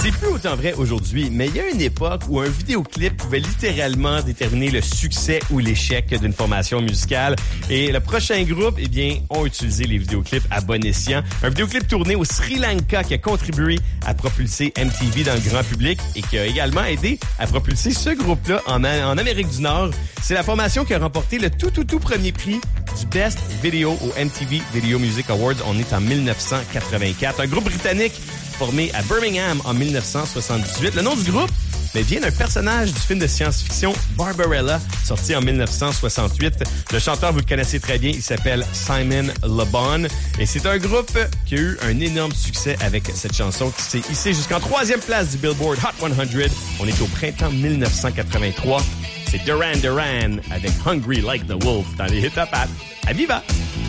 C'est plus autant vrai aujourd'hui, mais il y a une époque où un vidéoclip pouvait littéralement déterminer le succès ou l'échec d'une formation musicale. Et le prochain groupe, eh bien, ont utilisé les vidéoclips à bon escient. Un vidéoclip tourné au Sri Lanka qui a contribué à propulser MTV dans le grand public et qui a également aidé à propulser ce groupe-là en Amérique du Nord. C'est la formation qui a remporté le tout premier prix du Best Video au MTV Video Music Awards. On est en 1984. Un groupe britannique formé à Birmingham en 1978. Le nom du groupe vient d'un personnage du film de science-fiction Barbarella, sorti en 1968. Le chanteur, vous le connaissez très bien, il s'appelle Simon Le Bon. Et c'est un groupe qui a eu un énorme succès avec cette chanson qui s'est hissée jusqu'en 3e place du Billboard Hot 100. On est au printemps 1983. C'est Duran Duran avec Hungry Like the Wolf dans les Hit Up à Viva!